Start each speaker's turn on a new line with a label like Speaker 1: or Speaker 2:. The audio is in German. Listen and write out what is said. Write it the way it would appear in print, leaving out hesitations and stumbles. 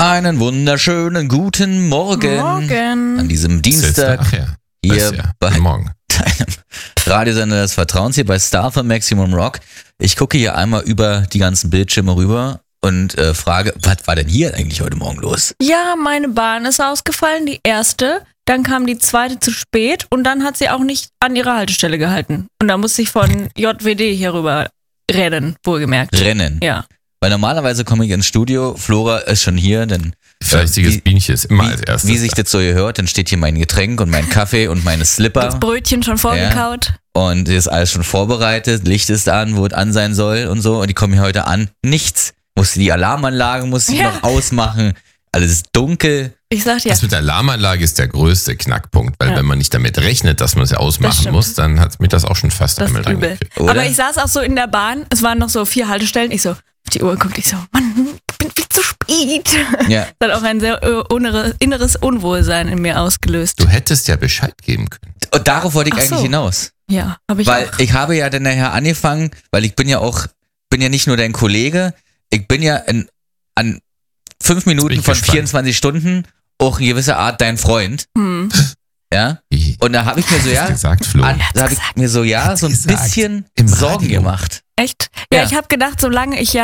Speaker 1: Einen wunderschönen guten Morgen. An diesem Dienstag hier bei deinem Radiosender des Vertrauens, hier bei Star für Maximum Rock. Ich gucke hier einmal über die ganzen Bildschirme rüber und frage, was war denn hier eigentlich heute Morgen los?
Speaker 2: Ja, meine Bahn ist ausgefallen, die erste. Dann kam die zweite zu spät und dann hat sie auch nicht an ihrer Haltestelle gehalten. Und da musste ich von JWD hier rüber rennen, wohlgemerkt.
Speaker 1: Rennen?
Speaker 2: Ja.
Speaker 1: Weil normalerweise komme ich ins Studio, Flora ist schon hier, denn
Speaker 3: fleißiges Bienchen ist immer als erstes.
Speaker 1: Wie sich das so hier hört, dann steht hier mein Getränk und mein Kaffee und meine Slipper.
Speaker 2: Das Brötchen schon vorgekaut.
Speaker 1: Ja. Und ist alles schon vorbereitet, Licht ist an, wo es an sein soll und so. Und die kommen hier heute an, nichts. Musste die Alarmanlage noch ausmachen, alles ist dunkel.
Speaker 2: Ich sag dir.
Speaker 3: Das mit der Alarmanlage ist der größte Knackpunkt, weil wenn man nicht damit rechnet, dass man sie ausmachen muss, dann hat mir das auch schon fast einmal dran gekriegt.
Speaker 2: Aber ich saß auch so in der Bahn, es waren noch so 4 Haltestellen, ich so auf die Uhr geguckt, ich so, Mann, ich bin viel zu spät.
Speaker 1: Ja.
Speaker 2: Das hat auch ein sehr inneres Unwohlsein in mir ausgelöst.
Speaker 3: Du hättest ja Bescheid geben können.
Speaker 1: Und darauf wollte ich eigentlich hinaus.
Speaker 2: Ja, habe ich
Speaker 1: weil
Speaker 2: auch.
Speaker 1: Ich habe ja dann nachher angefangen, weil ich bin ja nicht nur dein Kollege, ich bin ja an 5 Minuten von 24 Stunden auch in gewisser Art dein Freund.
Speaker 2: Hm.
Speaker 1: Ja? Und da habe ich mir so, so ein bisschen Sorgen gemacht.
Speaker 2: Echt? Ja, ich habe gedacht, solange ich ja